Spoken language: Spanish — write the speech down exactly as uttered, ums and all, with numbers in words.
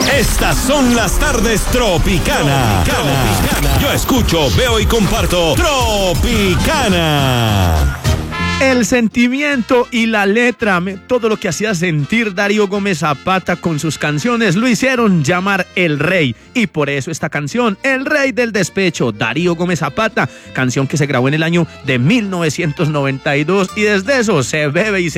Estas son las tardes Tropicana. Tropicana. Tropicana. Yo escucho, veo y comparto Tropicana. El sentimiento y la letra, todo lo que hacía sentir Darío Gómez Zapata con sus canciones lo hicieron llamar El Rey. Y por eso esta canción, El Rey del Despecho, Darío Gómez Zapata, canción que se grabó en el año de mil novecientos noventa y dos y desde eso se bebe y se